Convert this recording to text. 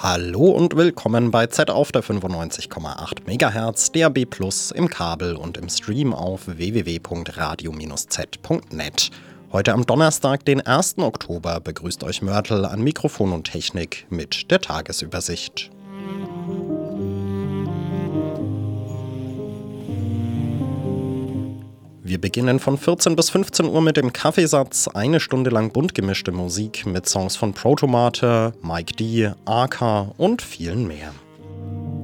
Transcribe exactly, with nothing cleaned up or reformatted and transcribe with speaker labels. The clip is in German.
Speaker 1: Hallo und willkommen bei Z auf der fünfundneunzig Komma acht Megahertz, D A B Plus, im Kabel und im Stream auf w w w punkt radio Bindestrich z punkt net. Heute am Donnerstag, den ersten Oktober, begrüßt euch Mörtel an Mikrofon und Technik mit der Tagesübersicht. Wir beginnen von vierzehn bis fünfzehn Uhr mit dem Kaffeesatz, eine Stunde lang bunt gemischte Musik mit Songs von Protomate, Mike D, Arca und vielen mehr.